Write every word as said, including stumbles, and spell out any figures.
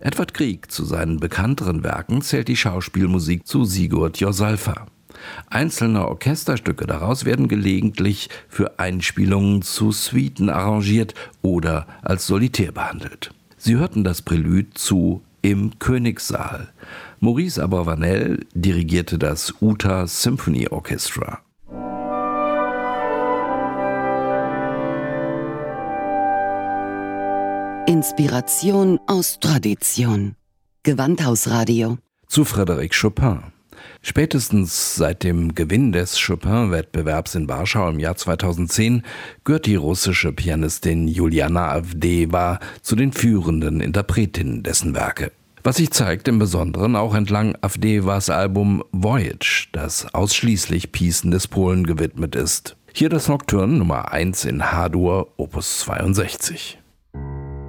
Edvard Grieg, zu seinen bekannteren Werken zählt die Schauspielmusik zu Sigurd Jorsalfa. Einzelne Orchesterstücke daraus werden gelegentlich für Einspielungen zu Suiten arrangiert oder als Solitär behandelt. Sie hörten das Prälude zu Im Königssaal. Maurice Abravanel dirigierte das Utah Symphony Orchestra. Inspiration aus Tradition. Gewandhausradio. Zu Frédéric Chopin. Spätestens seit dem Gewinn des Chopin-Wettbewerbs in Warschau im Jahr zweitausendzehn gehört die russische Pianistin Juliana Avdeeva zu den führenden Interpretinnen dessen Werke. Was sich zeigt im Besonderen auch entlang Avdeevas Album Voyage, das ausschließlich Piecen des Polen gewidmet ist. Hier das Nocturne Nummer eins in H-Dur, Opus zweiundsechzig.